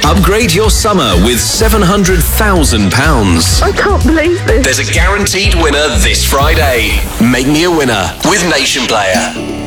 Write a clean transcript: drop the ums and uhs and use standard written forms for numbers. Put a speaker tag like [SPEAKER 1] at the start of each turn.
[SPEAKER 1] Upgrade your summer with £700,000.
[SPEAKER 2] I can't believe this.
[SPEAKER 1] There's a guaranteed winner this Friday. Make me a winner with Nation Player.